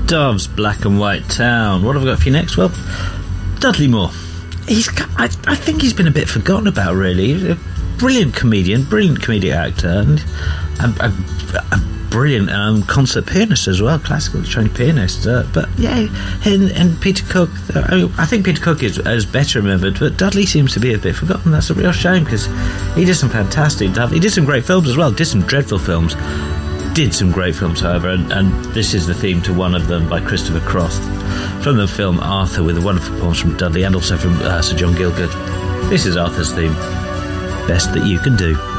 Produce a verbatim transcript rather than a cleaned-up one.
Doves, Black and White Town. What have I got for you next? Well, Dudley Moore. He's, I, I think he's been a bit forgotten about, really. He's a brilliant comedian, brilliant comedic actor, and a, a, a brilliant um, concert pianist as well, classically trained pianist. Uh, but yeah, and, and Peter Cook, uh, I, mean, I think Peter Cook is, is better remembered, but Dudley seems to be a bit forgotten. That's a real shame, because he did some fantastic stuff. He did some great films as well, did some dreadful films. Did some great films, however, and, and this is the theme to one of them by Christopher Cross from the film Arthur, with a wonderful performance from Dudley and also from uh, Sir John Gielgud. This is Arthur's theme, Best That You Can Do.